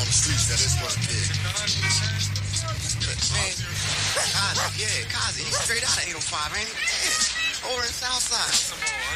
the streets, that is what it is. Man, Kazi, yeah, Kazi, he's straight out of 805, ain't he? Yeah, over in Southside.